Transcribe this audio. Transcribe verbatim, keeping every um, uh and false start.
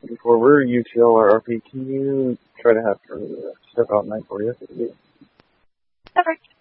before we're U T L or R P, can you try to have her step out nine four? Perfect.